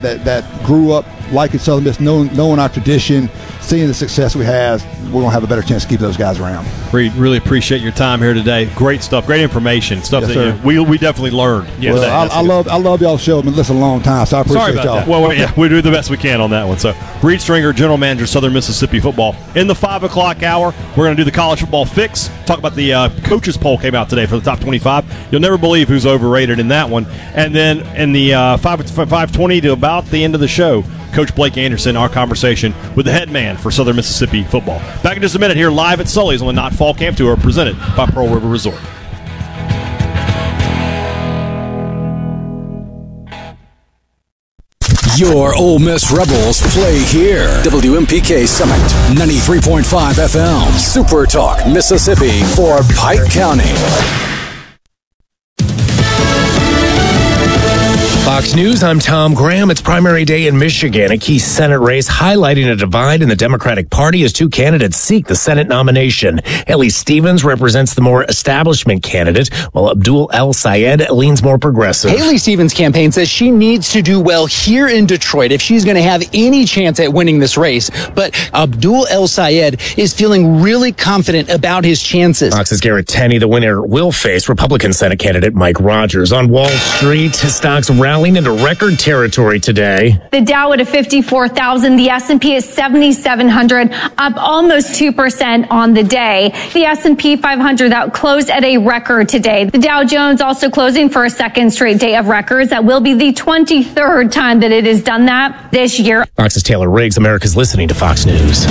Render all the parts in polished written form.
that grew up liking Southern Miss, knowing our tradition, seeing the success we have, we're going to have a better chance to keep those guys around. Reed, really appreciate your time here today. Great stuff, great information, stuff Yes, that we definitely learned. Yeah, well, I love y'all's show. I've been listening a long time, so I appreciate y'all. That. Well, yeah, we do the best we can on that one. So, Reed Stringer, General Manager, Southern Mississippi Football. In the 5 o'clock hour, we're going to do the college football fix. Talk about the coaches poll came out today for the top 25. You'll never believe who's overrated in that one. And then in the 5:20 to about the end of the show, Coach Blake Anderson, our conversation with the head man for Southern Mississippi Football. Back in just a minute here, live at Sully's on the Not Fall Camp Tour, presented by Pearl River Resort. Your Ole Miss Rebels play here. WMPK Summit, 93.5 FM. Super Talk, Mississippi for Pike County. Fox News, I'm Tom Graham. It's primary day in Michigan, a key Senate race highlighting a divide in the Democratic Party as two candidates seek the Senate nomination. Haley Stevens represents the more establishment candidate, while Abdul El Sayed leans more progressive. Haley Stevens' campaign says she needs to do well here in Detroit if she's going to have any chance at winning this race. But Abdul El Sayed is feeling really confident about his chances. Fox's Garrett Tenney, the winner, will face Republican Senate candidate Mike Rogers. On Wall Street, stocks rallying into record territory today. The Dow at 54,000, the S&P is 7,700, up almost 2% on the day. The S&P 500 that closed at a record today. The Dow Jones also closing for a second straight day of records. That will be the 23rd time that it has done that this year. Fox's Taylor Riggs, America's listening to Fox News.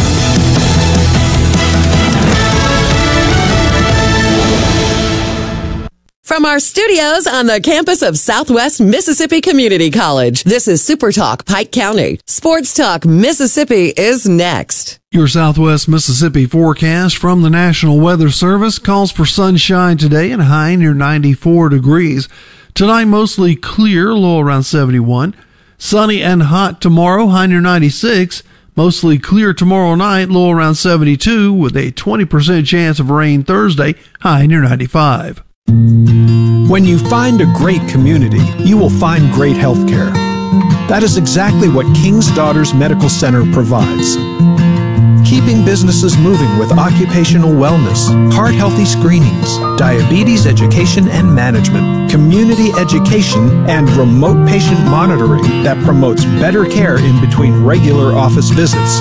From our studios on the campus of Southwest Mississippi Community College, this is Super Talk Pike County. Sports Talk Mississippi is next. Your Southwest Mississippi forecast from the National Weather Service calls for sunshine today and a high near 94 degrees. Tonight, mostly clear, low around 71. Sunny and hot tomorrow, high near 96. Mostly clear tomorrow night, low around 72, with a 20% chance of rain Thursday, high near 95. When you find a great community, you will find great health care. That is exactly what King's Daughters Medical Center provides. Keeping businesses moving with occupational wellness, heart-healthy screenings, diabetes education and management, community education, and remote patient monitoring that promotes better care in between regular office visits.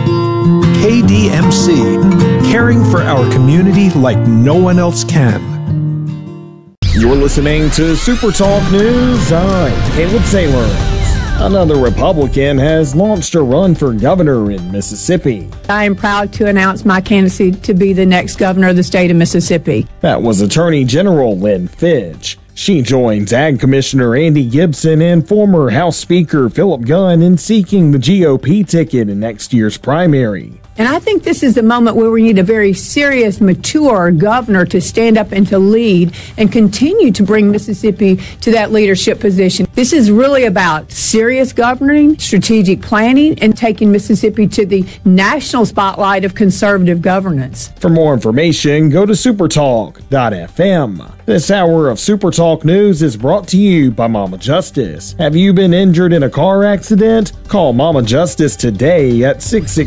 KDMC, caring for our community like no one else can. You're listening to Super Talk News. I'm Caleb Sailor. Another Republican has launched a run for governor in Mississippi. I am proud to announce my candidacy to be the next governor of the state of Mississippi. That was Attorney General Lynn Fitch. She joins Ag Commissioner Andy Gibson and former House Speaker Philip Gunn in seeking the GOP ticket in next year's primary. And I think this is the moment where we need a very serious, mature governor to stand up and to lead and continue to bring Mississippi to that leadership position. This is really about serious governing, strategic planning, and taking Mississippi to the national spotlight of conservative governance. For more information, go to supertalk.fm. This hour of Super Talk News is brought to you by Mama Justice. Have you been injured in a car accident? Call Mama Justice today at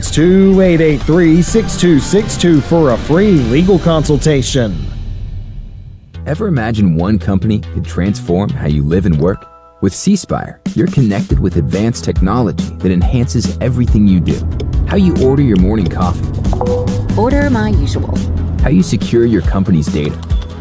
662-883-6262 for a free legal consultation. Ever imagine one company could transform how you live and work? With C-Spire, you're connected with advanced technology that enhances everything you do. How you order your morning coffee. Order my usual. How you secure your company's data.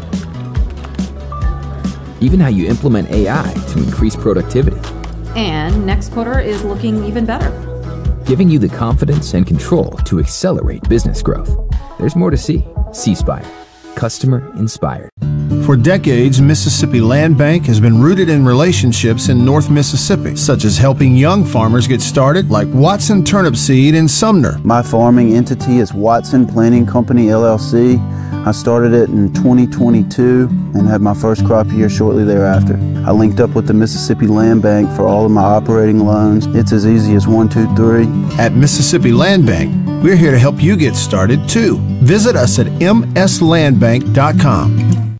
Even how you implement AI to increase productivity. And next quarter is looking even better. Giving you the confidence and control to accelerate business growth. There's more to see. C-Spire. Customer inspired. For decades, Mississippi Land Bank has been rooted in relationships in North Mississippi, such as helping young farmers get started, like Watson Turnip Seed in Sumner. My farming entity is Watson Planting Company, LLC. I started it in 2022 and had my first crop year shortly thereafter. I linked up with the Mississippi Land Bank for all of my operating loans. It's as easy as 1, 2, 3. At Mississippi Land Bank, we're here to help you get started too. Visit us at mslandbank.com.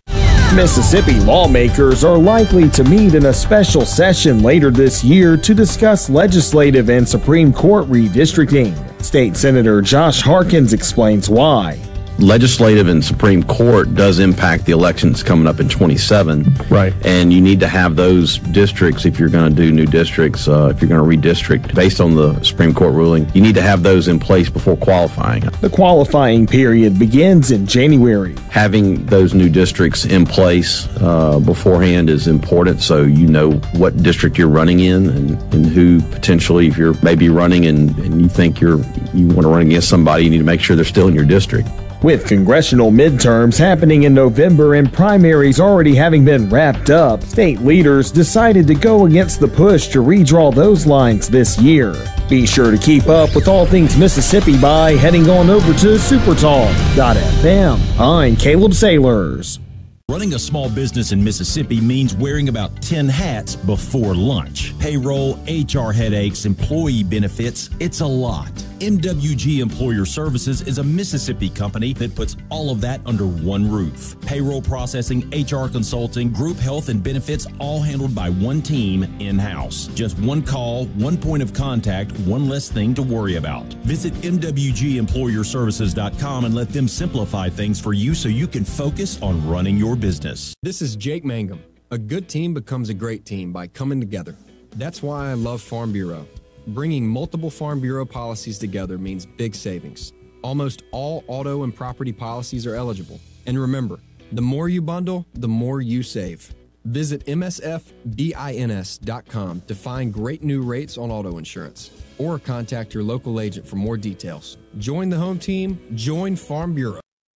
Mississippi lawmakers are likely to meet in a special session later this year to discuss legislative and Supreme Court redistricting. State Senator Josh Harkins explains why. Legislative and Supreme Court does impact the elections coming up in 27. Right. And you need to have those districts, if you're going to do new districts, if you're going to redistrict based on the Supreme Court ruling, you need to have those in place before qualifying. The qualifying period begins in January. Having those new districts in place beforehand is important, so you know what district you're running in and who potentially, if you're maybe running and you think you want to run against somebody, you need to make sure they're still in your district. With congressional midterms happening in November and primaries already having been wrapped up, state leaders decided to go against the push to redraw those lines this year. Be sure to keep up with all things Mississippi by heading on over to supertalk.fm. I'm Caleb Sailors. Running a small business in Mississippi means wearing about 10 hats before lunch. Payroll, HR headaches, employee benefits, it's a lot. MWG Employer Services is a Mississippi company that puts all of that under one roof. Payroll processing, HR consulting, group health and benefits, all handled by one team in-house. Just one call, one point of contact, one less thing to worry about. Visit MWGEmployerServices.com and let them simplify things for you so you can focus on running your business. This is Jake Mangum. A good team becomes a great team by coming together. That's why I love Farm Bureau. Bringing multiple Farm Bureau policies together means big savings. Almost all auto and property policies are eligible. And remember, the more you bundle, the more you save. Visit MSFBINS.com to find great new rates on auto insurance. Or contact your local agent for more details. Join the home team. Join Farm Bureau.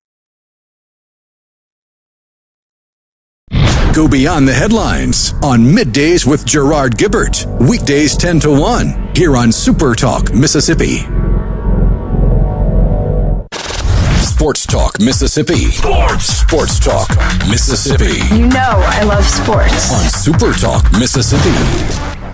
Go beyond the headlines on Middays with Gerard Gibbert. Weekdays 10 to 1 here on Super Talk Mississippi. Sports Talk Mississippi. Sports Talk Mississippi. You know I love sports. On Super Talk Mississippi.